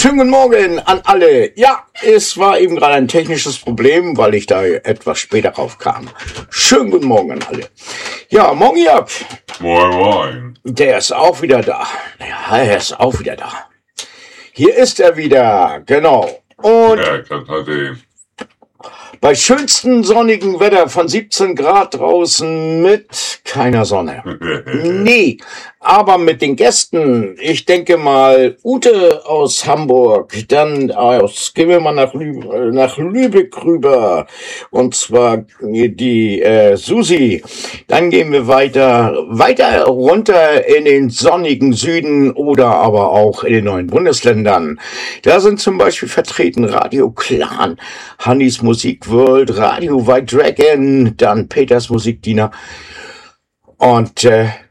schönen guten Morgen an alle. Ja, es war eben gerade ein technisches Problem, weil ich da etwas später raufkam. Schönen guten Morgen an alle. Ja, morgen Jörg. Moin, moin. Der ist auch wieder da. Ja, er ist auch wieder da. Hier ist er wieder, genau. Und Ja, das hatte bei schönstem sonnigen Wetter von 17 Grad draußen mit keiner Sonne. Nee, aber mit den Gästen. Ich denke mal, Ute aus Hamburg, dann gehen wir mal nach Lübeck rüber. Und zwar die Susi. Dann gehen wir weiter runter in den sonnigen Süden oder aber auch in den neuen Bundesländern. Da sind zum Beispiel vertreten Radio Clan, Hannis Musikworld, Radio White Dragon, dann Peters Musikdiener und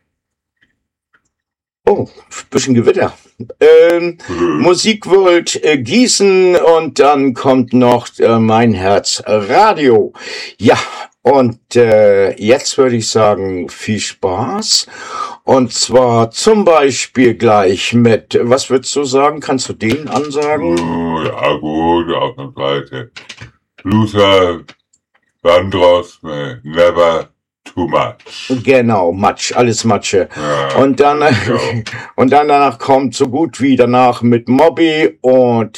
bisschen Gewitter. Musikworld Gießen und dann kommt noch Mein Herz Radio. Ja, und jetzt würde ich sagen, viel Spaß. Und zwar zum Beispiel gleich mit, was würdest du sagen? Kannst du den ansagen? ja gut, auf der Seite. Luther Vandross, never too much. Genau, Matsch, alles Matsche. Ja, Und dann, und dann danach kommt so gut wie danach mit Moby und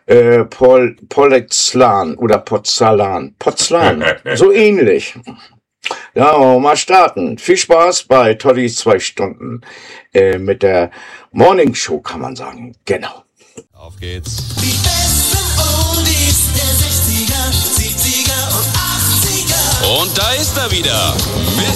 Poletzlan oder Pozzalan, so ähnlich. Ja, wollen wir mal starten. Viel Spaß bei Toddys 2 Stunden mit der Morning Show, kann man sagen. Genau. Auf geht's. Die besten Oldies der 60er, 70er und 80er. Und da ist er wieder. Mit